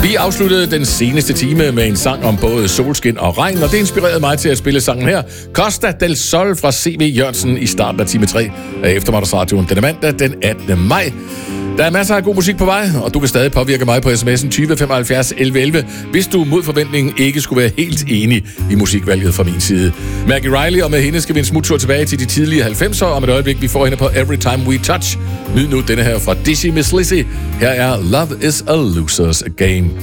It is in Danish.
Vi afsluttede den seneste time med en sang om både solskin og regn, og det inspirerede mig til at spille sangen her. Costa del Sol fra C.V. Jørgensen i starten af time 3 af Eftermiddagsradioen denne mandag den 18. maj. Der er masser af god musik på vej, og du kan stadig påvirke mig på sms'en 20 75 11 11, hvis du mod forventningen ikke skulle være helt enig i musikvalget fra min side. Maggie Riley, og med hende skal vi en smuttur tilbage til de tidlige 90'er om et øjeblik. Vi får hende på Every Time We Touch. Nyd nu denne her fra Dizzy Miss Lizzy. Her er Love is a Loser's Game.